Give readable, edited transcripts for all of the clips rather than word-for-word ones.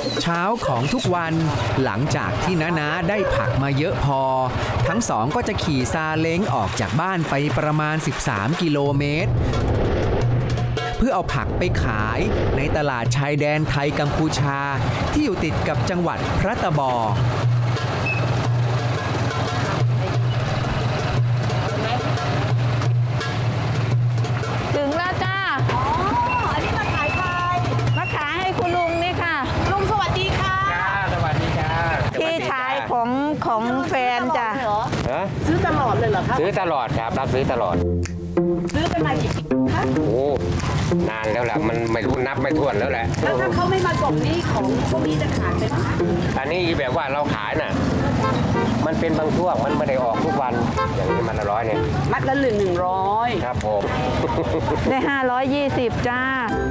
เช้าของทุกวันหลังจากที่น้าได้ผักมาเยอะพอทั้งสองก็จะขี่ซาเล้งออกจากบ้านไปประมาณ13กิโลเมตรเพื่อเอาผักไปขายในตลาดชายแดนไทยกัมพูชาที่อยู่ติดกับจังหวัดพระตะบองถึงแล้วจ้าอ๋ออันนี้มาขายใครมาขายให้คุณลุงนี่ค่ะลุงสวัสดีค่ะสวัสดีค่ะพี่ชายของแฟนจ้ะซื้อตลอดเลยเหรอครับซื้อตลอดครับรับซื้อตลอดซื้อกันมากี่ปีคะโอ้นานแล้วแหละมันไม่รู้นับไม่ถ้วนแล้วแหละแล้วถ้าเขาไม่มาส่งนี่ของพวกนี้จะขายไหมคะอันนี้แบบว่าเราขายน่ะมันเป็นบางช่วงมันไม่ได้ออกทุกวันอย่างนี้มันละ100เนี่ยมัดละ100 ครับผมได้520จ้า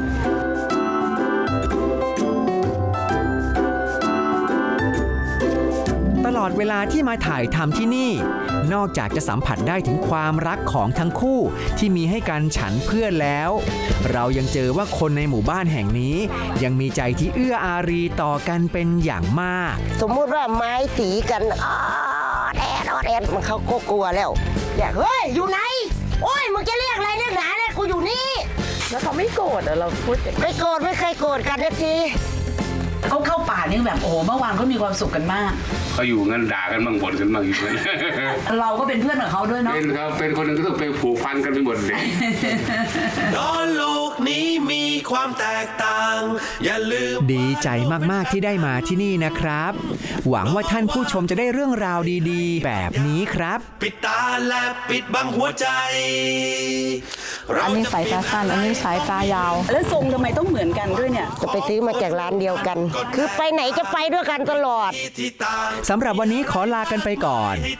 ตลอดเวลาที่มาถ่ายทำที่นี่นอกจากจะสัมผัสได้ถึงความรักของทั้งคู่ที่มีให้กันฉันเพื่อนแล้วเรายังเจอว่าคนในหมู่บ้านแห่งนี้ยังมีใจที่เอื้ออารีต่อกันเป็นอย่างมากสมมุติว่าไม้สีกันแอดมันเขาก็กลัวแล้วอยากเฮ้ยอยู่ไหนโอ้ยมึงจะเรียกอะไรนักหนาเนี่ยกูอยู่นี่แล้วเขาไม่โกรธเหรอเราพูดไม่โกรธไม่เคยโกรธกันทีเขาเข้าป่านี่แบบโอ้โหเมื่อวานเขามีความสุขกันมากเขาอยู่งั้นด่ากันบ้างบ่นกันบ้างอยู่งั้นเราก็เป็นเพื่อนกับเขาด้วยเนาะเป็นครับเป็นคนหนึ่งก็ต้องไปผูกพันกันไปหมดเลยโลกนี้มีความแตกต่างอย่าลืมดีใจมากๆที่ได้มาที่นี่นะครับหวังว่าท่านผู้ชมจะได้เรื่องราวดีๆแบบนี้ครับปิดตาและปิดบังหัวใจอันนี้สายตาสั้นอันนี้สายตายาวแล้วทรงทำไมต้องเหมือนกันด้วยเนี่ยจะไปซื้อมาจากร้านเดียวกันคือไปไหนจะไปด้วยกันตลอดสำหรับวันนี้ขอลากันไปก่อน